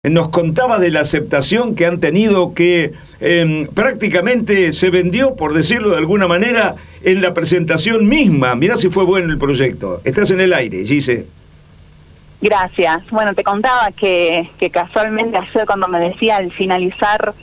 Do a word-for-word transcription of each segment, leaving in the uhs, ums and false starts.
Nos contaba de la aceptación que han tenido, que eh, prácticamente se vendió, por decirlo de alguna manera, en la presentación misma. Mirá si fue bueno el proyecto. Estás en el aire, Gise. Gracias. Bueno, te contaba que, que casualmente ayer cuando me decía al finalizar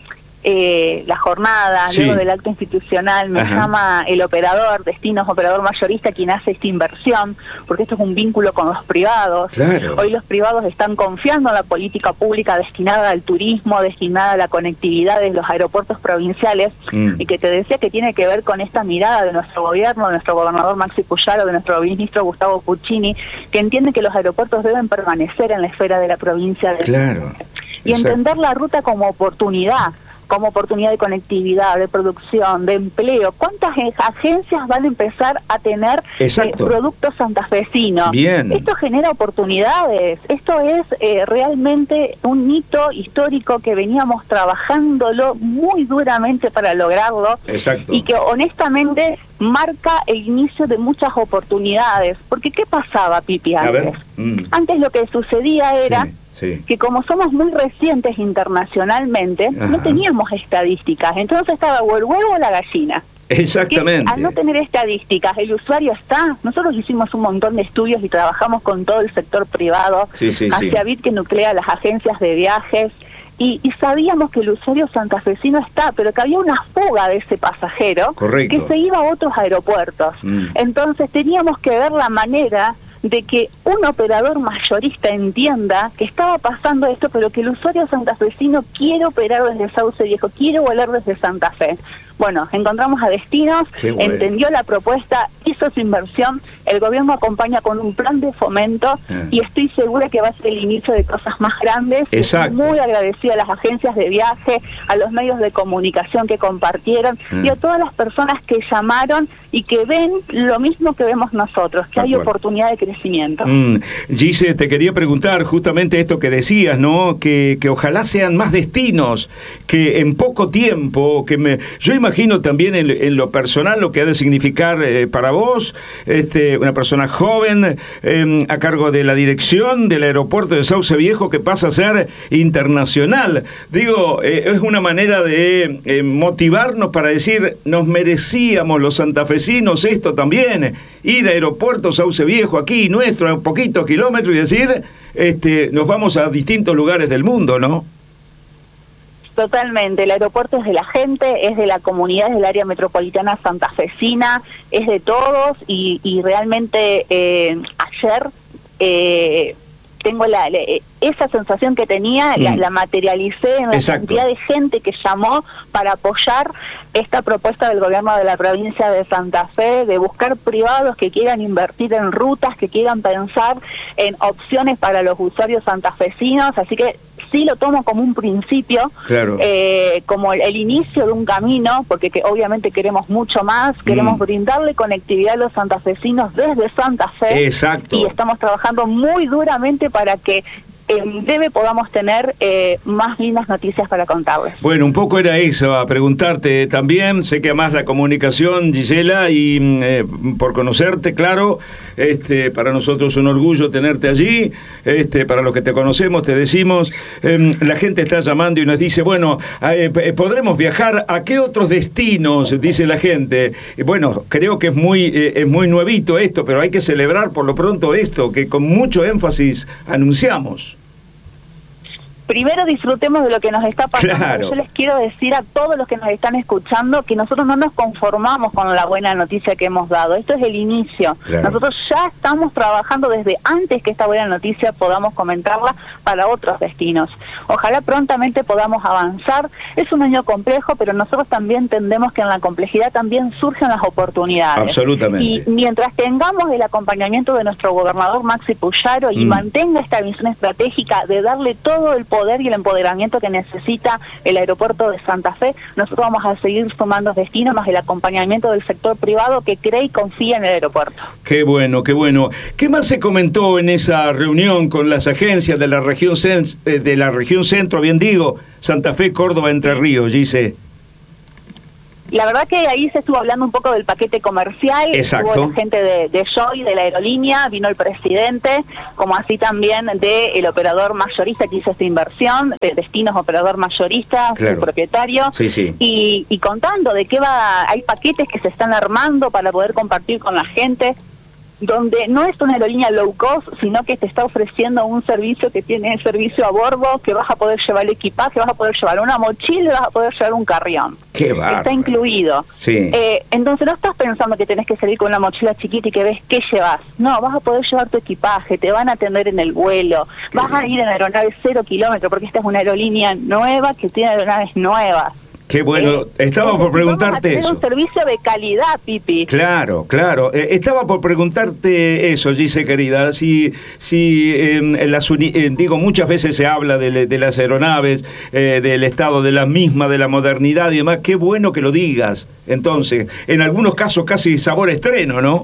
eh, la jornada, sí, luego del acto institucional, me Ajá. llama el operador, Destinos Operador Mayorista, quien hace esta inversión, porque esto es un vínculo con los privados. Claro. Hoy los privados están confiando en la política pública destinada al turismo, destinada a la conectividad de los aeropuertos provinciales, mm. y que te decía que tiene que ver con esta mirada de nuestro gobierno, de nuestro gobernador Maxi Puyaro, de nuestro ministro Gustavo Puccini, que entiende que los aeropuertos deben permanecer en la esfera de la provincia de Claro. y Exacto. entender la ruta como oportunidad, como oportunidad de conectividad, de producción, de empleo. ¿Cuántas agencias van a empezar a tener eh, productos santafesinos? Bien. Esto genera oportunidades. Esto es eh, realmente un hito histórico que veníamos trabajándolo muy duramente para lograrlo. Exacto. Y que honestamente marca el inicio de muchas oportunidades. Porque ¿qué pasaba, Pipi, antes? A ver. Mm. Antes lo que sucedía era... Sí. Sí. que como somos muy recientes internacionalmente, Ajá. no teníamos estadísticas. Entonces estaba o el huevo o la gallina. Exactamente. Que, al no tener estadísticas, el usuario está... Nosotros hicimos un montón de estudios y trabajamos con todo el sector privado, sí, sí, hacia sí. BID, que nuclea las agencias de viajes, y, y sabíamos que el usuario santafesino está, pero que había una fuga de ese pasajero Correcto. que se iba a otros aeropuertos. Mm. Entonces teníamos que ver la manera de que un operador mayorista entienda que estaba pasando esto, pero que el usuario santafesino quiere operar desde Sauce Viejo, quiere volar desde Santa Fe. Bueno, encontramos a Destinos, bueno. entendió la propuesta, hizo su inversión, el gobierno acompaña con un plan de fomento ah. y estoy segura que va a ser el inicio de cosas más grandes. Exacto. Muy agradecida a las agencias de viaje, a los medios de comunicación que compartieron ah. y a todas las personas que llamaron y que ven lo mismo que vemos nosotros, que hay oportunidad de crecimiento. Mm. Gise, te quería preguntar justamente esto que decías, ¿no? Que, que ojalá sean más destinos, que en poco tiempo, que me... Yo imagino Imagino también en, en lo personal lo que ha de significar eh, para vos, este, una persona joven eh, a cargo de la dirección del aeropuerto de Sauce Viejo, que pasa a ser internacional. Digo, eh, es una manera de eh, motivarnos para decir, nos merecíamos los santafesinos esto también, ir al aeropuerto Sauce Viejo, aquí nuestro, a poquitos kilómetros, y decir, este, nos vamos a distintos lugares del mundo, ¿no? Totalmente, el aeropuerto es de la gente, es de la comunidad, es del área metropolitana santafesina, es de todos y, y realmente eh, ayer eh, tengo la, la, esa sensación que tenía, mm. la, la materialicé en la Exacto. cantidad de gente que llamó para apoyar esta propuesta del gobierno de la provincia de Santa Fe, de buscar privados que quieran invertir en rutas, que quieran pensar en opciones para los usuarios santafesinos, así que sí lo tomo como un principio, claro. eh, como el, el inicio de un camino, porque que obviamente queremos mucho más, queremos mm. brindarle conectividad a los santafesinos desde Santa Fe. Exacto. Y estamos trabajando muy duramente para que en breve podamos tener eh, más lindas noticias para contarles. Bueno, un poco era eso, a preguntarte también, sé que además la comunicación, Gisela, y eh, por conocerte, claro, este, para nosotros es un orgullo tenerte allí, este, para los que te conocemos te decimos, eh, la gente está llamando y nos dice, bueno, eh, ¿podremos viajar a qué otros destinos? Dice la gente. Y bueno, creo que es muy, eh, es muy nuevito esto, pero hay que celebrar por lo pronto esto, que con mucho énfasis anunciamos. Primero disfrutemos de lo que nos está pasando. Claro. Yo les quiero decir a todos los que nos están escuchando que nosotros no nos conformamos con la buena noticia que hemos dado. Esto es el inicio. Claro. Nosotros ya estamos trabajando desde antes que esta buena noticia podamos comentarla para otros destinos. Ojalá prontamente podamos avanzar. Es un año complejo, pero nosotros también entendemos que en la complejidad también surgen las oportunidades. Absolutamente. Y mientras tengamos el acompañamiento de nuestro gobernador Maxi Puyaro y mm. mantenga esta visión estratégica de darle todo el poder poder y el empoderamiento que necesita el aeropuerto de Santa Fe, nosotros vamos a seguir sumando destinos más el acompañamiento del sector privado que cree y confía en el aeropuerto. Qué bueno, qué bueno. ¿Qué más se comentó en esa reunión con las agencias de la región de la región centro, bien digo, Santa Fe, Córdoba, Entre Ríos, Gise? La verdad que ahí se estuvo hablando un poco del paquete comercial. Exacto. Estuvo la gente de, de Joy, de la aerolínea, vino el presidente, como así también del el operador mayorista que hizo esta inversión, de Destinos Operador Mayorista, claro. el propietario, sí, sí. Y, y contando de qué va, hay paquetes que se están armando para poder compartir con la gente, donde no es una aerolínea low cost, sino que te está ofreciendo un servicio que tiene servicio a bordo, que vas a poder llevar el equipaje, vas a poder llevar una mochila y vas a poder llevar un carrión. ¡Qué bárbaro! Está incluido. Sí. Eh, entonces no estás pensando que tenés que salir con una mochila chiquita y que ves qué llevas. No, vas a poder llevar tu equipaje, te van a atender en el vuelo, Qué vas bien. a ir en aeronaves cero kilómetros, porque esta es una aerolínea nueva que tiene aeronaves nuevas. Qué bueno, Eh, estaba por preguntarte vamos a tener eso. un servicio de calidad, Pipi. Claro, claro. Eh, estaba por preguntarte eso, Gise, querida. Si, si eh, las uni- eh, digo, muchas veces se habla de, de las aeronaves, eh, del estado de la misma, de la modernidad y demás. Qué bueno que lo digas. Entonces, en algunos casos casi sabor a estreno, ¿no?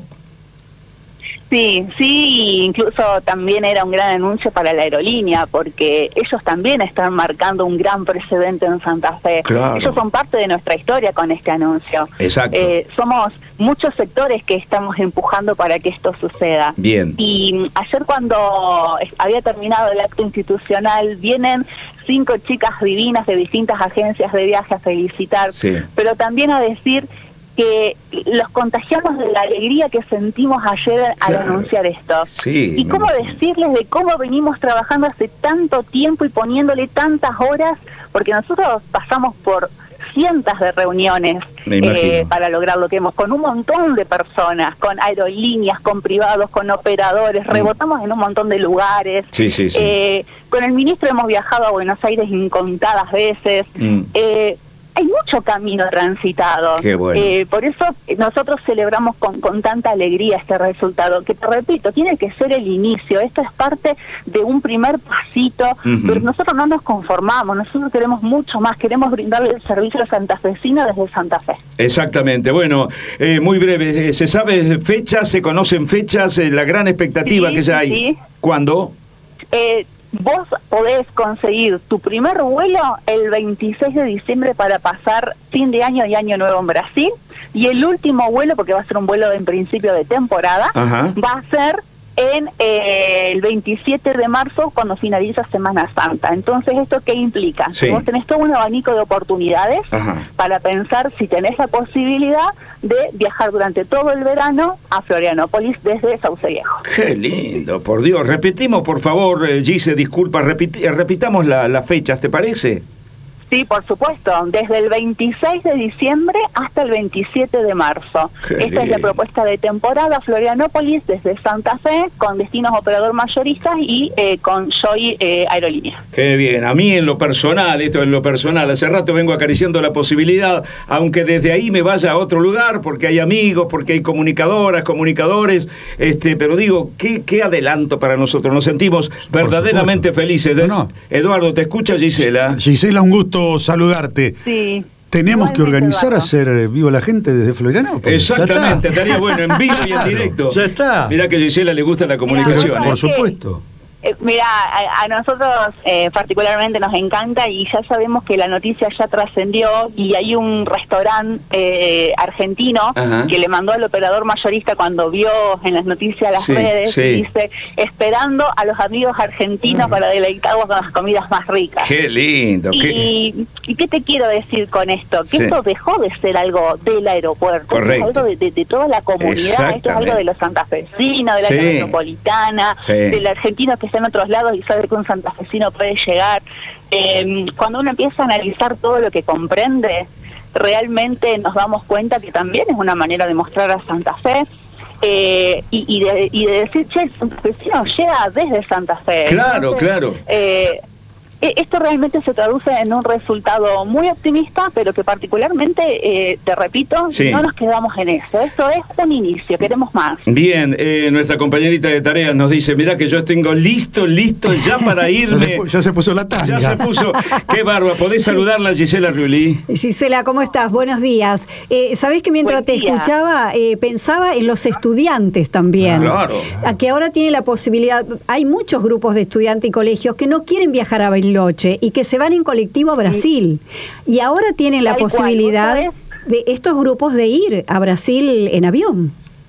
Sí, sí, incluso también era un gran anuncio para la aerolínea, porque ellos también están marcando un gran precedente en Santa Fe. Claro. Ellos son parte de nuestra historia con este anuncio. Exacto. Eh, somos muchos sectores que estamos empujando para que esto suceda. Bien. Y ayer cuando había terminado el acto institucional, vienen cinco chicas divinas de distintas agencias de viaje a felicitar, Sí. pero también a decir que los contagiamos de la alegría que sentimos ayer al Claro. anunciar esto. Sí, Y cómo me- decirles de cómo venimos trabajando hace tanto tiempo y poniéndole tantas horas, porque nosotros pasamos por cientos de reuniones Me imagino. eh, para lograr lo que hemos, con un montón de personas, con aerolíneas, con privados, con operadores, Mm. rebotamos en un montón de lugares. Sí, sí, sí. Eh, con el ministro hemos viajado a Buenos Aires incontadas veces. Mm. Eh, hay mucho camino transitado. Qué bueno. Eh, por eso nosotros celebramos con, con tanta alegría este resultado, que te repito, tiene que ser el inicio. Esto es parte de un primer pasito, Ujú. pero nosotros no nos conformamos, nosotros queremos mucho más, queremos brindarle el servicio a santafesino desde Santa Fe. Exactamente. Bueno, eh, muy breve. Eh, ¿Se sabe fechas? ¿Se conocen fechas? Eh, la gran expectativa Sí, que ya hay. sí. ¿Cuándo? Eh, vos podés conseguir tu primer vuelo el veintiséis de diciembre para pasar fin de año y año nuevo en Brasil, y el último vuelo, porque va a ser un vuelo en principio de temporada, Ajá. va a ser en eh, el veintisiete de marzo, cuando finaliza Semana Santa. Entonces, ¿esto qué implica? Sí. Que vos tenés todo un abanico de oportunidades Ajá. para pensar si tenés la posibilidad de viajar durante todo el verano a Florianópolis desde Sauce Viejo. Qué lindo, por Dios. Repetimos, por favor, eh, Gise, disculpa, repiti- eh, repitamos la- las fechas, ¿te parece? Sí, por supuesto, desde el veintiséis de diciembre hasta el veintisiete de marzo. Qué Esta es la lindo. propuesta de temporada Florianópolis desde Santa Fe, con destinos operador mayoristas y eh, con Joy eh, Aerolínea. Qué bien. A mí en lo personal, esto en lo personal, hace rato vengo acariciando la posibilidad, aunque desde ahí me vaya a otro lugar, porque hay amigos, porque hay comunicadoras, comunicadores, este, pero digo, qué, qué adelanto para nosotros. Nos sentimos verdaderamente supuesto. felices. No, no. Eduardo, ¿te escucha Gisela? Gisela, un gusto saludarte. Sí. Tenemos que Igualmente, organizar Eduardo. hacer Vivo la Gente desde Florianópolis. Ya Exactamente, está. estaría bueno, en vivo y en Claro, directo. ya está. Mirá que a Gisela le gusta la Pero, comunicación. Mira, ¿eh? por supuesto. Eh, mira, a, a nosotros eh, particularmente nos encanta, y ya sabemos que la noticia ya trascendió, y hay un restaurante eh, argentino Ajá. que le mandó al operador mayorista cuando vio en las noticias las Sí, redes, sí. y dice, esperando a los amigos argentinos para deleitarlos con las comidas más ricas. Qué lindo. Qué... Y, ¿y qué te quiero decir con esto? Que Sí. esto dejó de ser algo del aeropuerto, Correcto. es algo de, de- de toda la comunidad, esto es algo de los santafesinos, de la Sí. área metropolitana, Sí. del argentino que está en otros lados y sabe que un santafesino puede llegar. Eh, cuando uno empieza a analizar todo lo que comprende, realmente nos damos cuenta que también es una manera de mostrar a Santa Fe. Eh, y, y, de, y de decir, che, el santafesino llega desde Santa Fe. Claro, claro. Eh, e- esto realmente se traduce en un resultado muy optimista, pero que particularmente, eh, te repito, Sí. no nos quedamos en eso. Esto es un inicio, queremos más. Bien, eh, nuestra compañerita de tareas nos dice, mirá que yo tengo listo, listo ya para Ya irme. se, pu- ya se puso la tanga. Ya se puso. Qué bárbaro. ¿Podés saludarla, Gisela Riulí? Gisela, ¿cómo estás? Buenos días. Eh, Sabés que mientras Buen te día. escuchaba, eh, pensaba en los estudiantes también. Claro. A que ahora tienen la posibilidad, hay muchos grupos de estudiantes y colegios que no quieren viajar a Bariloche y que se van en colectivo a Brasil. Y ahora tienen la Tal cual, posibilidad... vos sabés. de estos grupos de ir a Brasil en avión.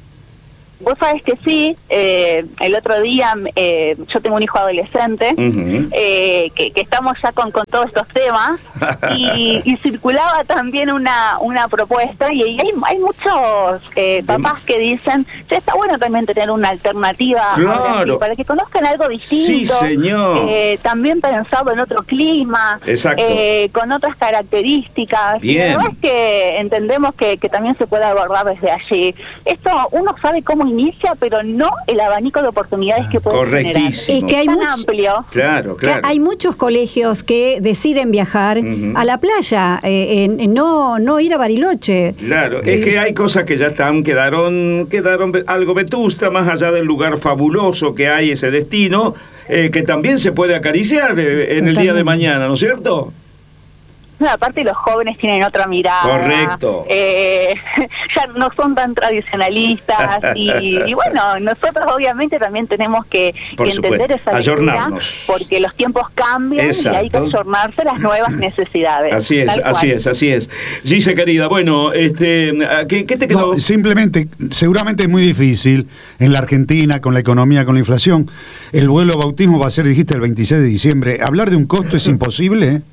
Vos sabés que sí, eh, el otro día eh, yo tengo un hijo adolescente, uh-huh. eh, que, que estamos ya con, con todos estos temas, y, y circulaba también una una propuesta, y hay, hay muchos eh, papás que dicen, che, está bueno también tener una alternativa claro. para que conozcan algo distinto, sí, señor. Eh, también pensado en otro clima, eh, con otras características. Bien. La verdad es que entendemos que, que también se puede abordar desde allí. Esto uno sabe cómo inicia, pero no el abanico de oportunidades que puede generar. Es que hay tan mucho, amplio. Claro, claro. Que hay muchos colegios que deciden viajar uh-huh. a la playa, eh, en, en no no ir a Bariloche. Claro, es que hay cosas que ya están, quedaron, quedaron algo vetusta, más allá del lugar fabuloso que hay ese destino, eh, que también se puede acariciar eh, en el día de mañana, ¿no es cierto? No, aparte los jóvenes tienen otra mirada. Correcto. Eh, ya no son tan tradicionalistas y, y bueno, nosotros obviamente también tenemos que, que entender esa lectura, porque los tiempos cambian. Exacto. Y hay que ayornarse a las nuevas necesidades. Así es, así es, así es. Gise, querida, bueno, este, ¿qué, qué te quedó? No, simplemente, seguramente es muy difícil en la Argentina, con la economía, con la inflación. El vuelo bautismo va a ser, dijiste, el veintiséis de diciembre. ¿Hablar de un costo es imposible, eh?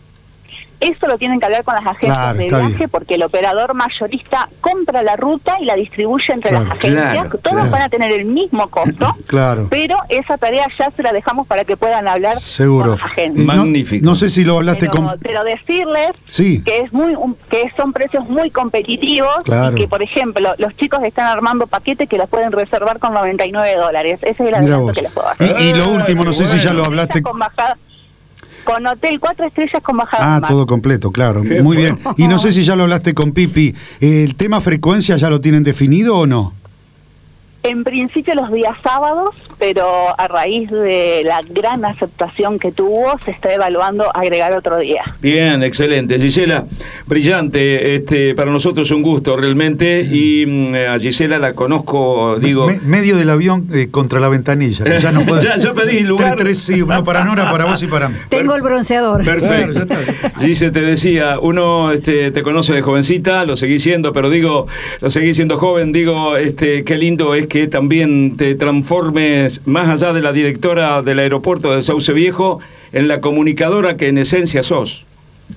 Eso lo tienen que hablar con las agencias claro, de viaje, bien. Porque el operador mayorista compra la ruta y la distribuye entre claro, las agencias. Claro, Todos claro. van a tener el mismo costo, claro. pero esa tarea ya se la dejamos para que puedan hablar Seguro. con las agencias. Magnífico. No, no sé si lo hablaste pero, con... Pero decirles sí. que es muy un, que son precios muy competitivos claro. y que, por ejemplo, los chicos están armando paquetes que los pueden reservar con noventa y nueve dólares. Ese es el adelanto que les puedo hacer. Y, y lo último, no sé bueno. si ya lo hablaste... Con bajada, con hotel cuatro estrellas con bajada. Ah, todo completo, claro. Qué Muy bueno. bien. Y no sé si ya lo hablaste con Pipi. ¿El tema frecuencia ya lo tienen definido o no? En principio los días sábados, pero a raíz de la gran aceptación que tuvo, se está evaluando agregar otro día. Bien, excelente. Gisela, brillante. Este, para nosotros es un gusto realmente. Y a Gisela la conozco, digo... Me, medio del avión eh, contra la ventanilla. Que ya no puede... ya, yo pedí lugar. Tres, tres, sí, uno para Nora, para vos y para mí. Tengo el bronceador. Perfecto. Claro, Gise, te decía, uno este, te conoce de jovencita, lo seguís siendo, pero digo, lo seguís siendo joven, digo, este, qué lindo es que también te transformes, más allá de la directora del aeropuerto de Sauce Viejo, en la comunicadora que en esencia sos.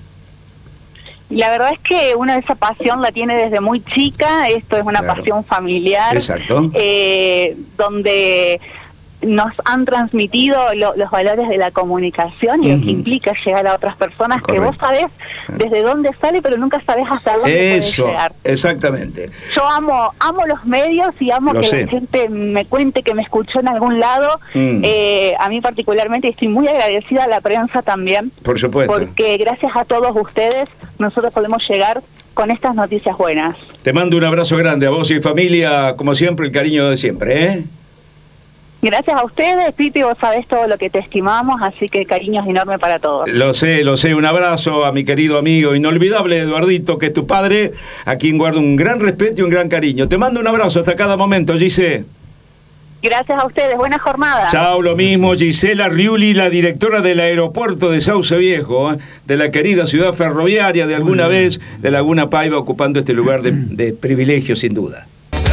La verdad es que uno esa pasión la tiene desde muy chica. Esto es una claro. pasión familiar. Exacto. Eh, donde nos han transmitido lo, los valores de la comunicación y uh-huh. lo que implica llegar a otras personas. Correcto. Que vos sabés desde dónde sale, pero nunca sabés hasta dónde Eso, puede llegar. Exactamente. Yo amo amo los medios y amo lo que sé. La gente me cuente que me escuchó en algún lado. Mm. Eh, a mí particularmente estoy muy agradecida a la prensa también. Por supuesto. Porque gracias a todos ustedes nosotros podemos llegar con estas noticias buenas. Te mando un abrazo grande a vos y familia, como siempre, el cariño de siempre, ¿eh? Gracias a ustedes, Pipi, vos sabés todo lo que te estimamos, así que cariños enorme para todos. Lo sé, lo sé, un abrazo a mi querido amigo inolvidable Eduardito, que es tu padre, a quien guardo un gran respeto y un gran cariño. Te mando un abrazo hasta cada momento, Gise. Gracias a ustedes, buena jornada. Chao, lo mismo, Gisela Riuli, la directora del aeropuerto de Sauce Viejo, ¿eh? de la querida ciudad ferroviaria de alguna vez, de Laguna Paiva, ocupando este lugar de, de privilegio, sin duda.